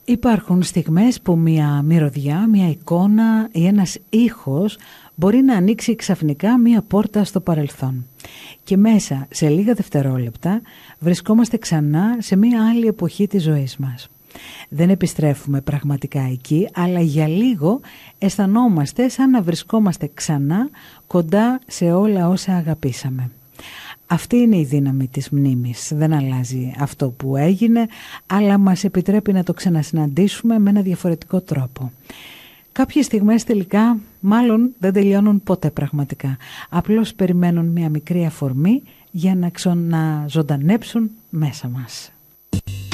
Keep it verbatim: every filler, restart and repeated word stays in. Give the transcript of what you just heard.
Υπάρχουν στιγμές που μια μυρωδιά, μια εικόνα ή ένας ήχος μπορεί να ανοίξει ξαφνικά μια πόρτα στο παρελθόν. Και μέσα σε λίγα δευτερόλεπτα βρισκόμαστε ξανά σε μια άλλη εποχή της ζωής μας. Δεν επιστρέφουμε πραγματικά εκεί, αλλά για λίγο αισθανόμαστε σαν να βρισκόμαστε ξανά κοντά σε όλα όσα αγαπήσαμε. Αυτή είναι η δύναμη της μνήμης. Δεν αλλάζει αυτό που έγινε, αλλά μας επιτρέπει να το ξανασυναντήσουμε με ένα διαφορετικό τρόπο. Κάποιες στιγμές τελικά μάλλον δεν τελειώνουν ποτέ πραγματικά. Απλώς περιμένουν μια μικρή αφορμή για να ξαναζωντανέψουν μέσα μας.